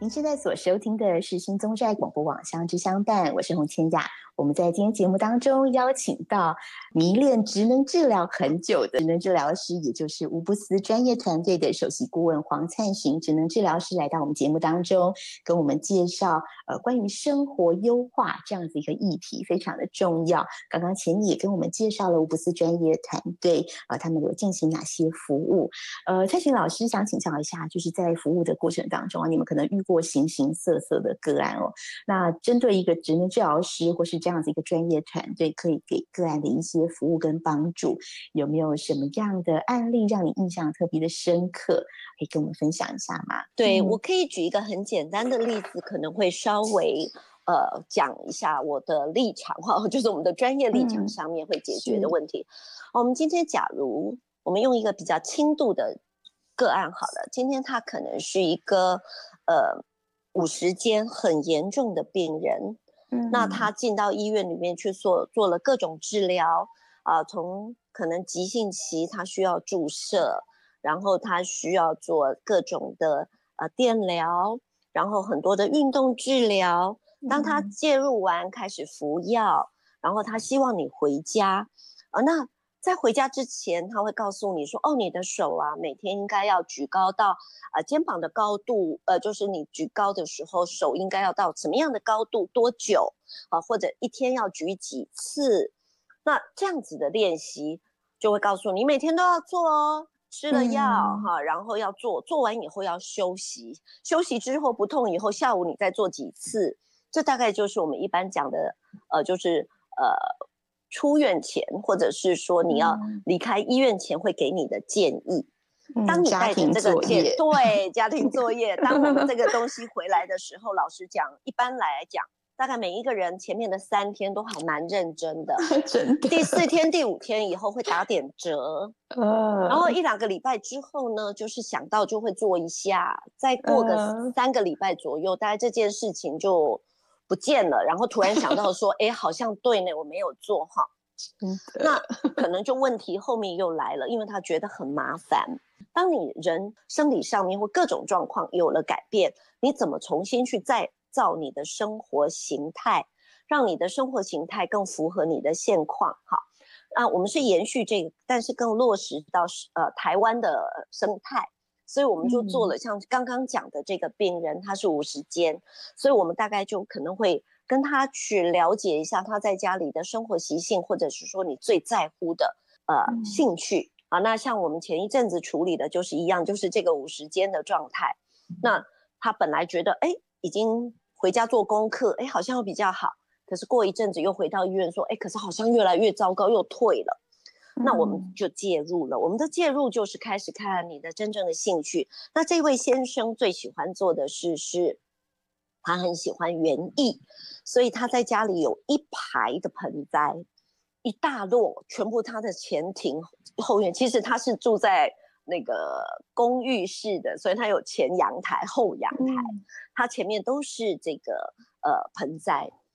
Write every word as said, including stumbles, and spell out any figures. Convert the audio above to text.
您现在所收听的是新宗寨广播网相知相伴，我是洪千雅。我们在今天节目当中邀请到迷恋职能治疗很久的职能治疗师，也就是乌布斯专业团队的首席顾问黄灿寻职能治疗师来到我们节目当中，跟我们介绍呃关于生活优化这样子一个议题，非常的重要。刚刚前面也跟我们介绍了乌布斯专业团队呃他们有进行哪些服务。呃，灿寻老师想请教一下，就是在服务的过程当中啊，你们可能遇过形形色色的个案哦。那针对一个职能治疗师或是这样子一个专业团队，可以给个案的一些服务跟帮助，有没有什么样的案例让你印象特别的深刻？可以跟我们分享一下吗？ 对， 嗯、 我可以举一个很简单的例子，可能会稍微呃讲一下我的立场哈，就是我们的专业立场上面会解决的问题。嗯、我们今天假如我们用一个比较轻度的个案好了，今天他可能是一个呃五十肩很严重的病人，嗯、那他进到医院里面去做做了各种治疗啊、呃，从可能急性期他需要注射。然后他需要做各种的呃电疗，然后很多的运动治疗。当他介入完开始服药，然后他希望你回家，呃，那在回家之前，他会告诉你说，哦，你的手啊，每天应该要举高到呃肩膀的高度，呃，就是你举高的时候，手应该要到什么样的高度，多久啊、呃，或者一天要举几次。那这样子的练习就会告诉你，每天都要做哦。吃了药、嗯、哈，然后要做，做完以后要休息，休息之后不痛以后，下午你再做几次，这大概就是我们一般讲的，呃，就是呃出院前或者是说你要离开医院前会给你的建议。嗯、当你带着这个建议，对家庭作业，当我们这个东西回来的时候，老实讲，一般来讲。大概每一个人前面的三天都还蛮认真的， 真的。 第四天、第五天以后会打点折，呃、然后一两个礼拜之后呢，就是想到就会做一下，再过个三个礼拜左右，大概这件事情就不见了，然后突然想到说，哎，好像对呢，我没有做哈，那可能就问题后面又来了，因为他觉得很麻烦。当你人生理上面或各种状况有了改变，你怎么重新去再造你的生活形态，让你的生活形态更符合你的现况。好，那我们是延续这个，但是更落实到呃台湾的生态，所以我们就做了像刚刚讲的这个病人，他是五十肩，所以我们大概就可能会跟他去了解一下他在家里的生活习性，或者是说你最在乎的呃兴趣啊。那像我们前一阵子处理的就是一样，就是这个五十肩的状态，那他本来觉得哎。已经回家做功课，哎，好像又比较好。可是过一阵子又回到医院说，哎，可是好像越来越糟糕，又退了。嗯、那我们就介入了。我们的介入就是开始看你的真正的兴趣。那这位先生最喜欢做的事是，他很喜欢园艺，所以他在家里有一排的盆栽，一大摞，全部他的前庭后院。其实他是住在那个公寓式的，所以它有前阳台、后阳台，嗯、它前面都是这个呃盆栽。